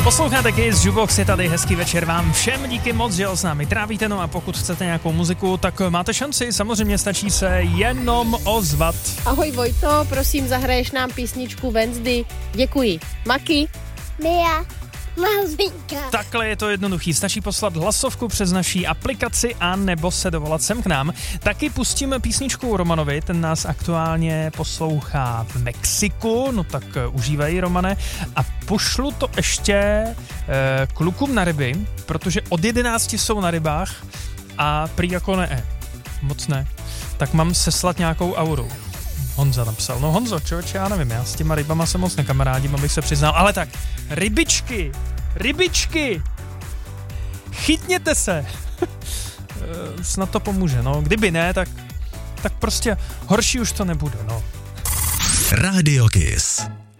Posloucháte Kiss Jukebox, je tady hezký večer vám všem, díky moc, že ho s námi trávíte, no a pokud chcete nějakou muziku, tak máte šanci, samozřejmě stačí se jenom ozvat. Ahoj Vojto, prosím zahraješ nám písničku Wednesday, děkuji. Maki? Mia, Malvinka. Takhle je to jednoduchý, stačí poslat hlasovku přes naší aplikaci a nebo se dovolat sem k nám. Taky pustíme písničku Romanovi, ten nás aktuálně poslouchá v Mexiku, no tak užívej Romane. A pošlu to ještě klukům na ryby, protože od 11 jsou na rybách a prý jako ne, moc ne. Tak mám seslat nějakou auru. Honza napsal. No Honzo, člověče, já nevím, já s těma rybama se moc nekamarádím, abych se přiznal. Ale tak, rybičky, chytněte se. Snad to pomůže, no. Kdyby ne, tak prostě horší už to nebude, no. Radio Kiss.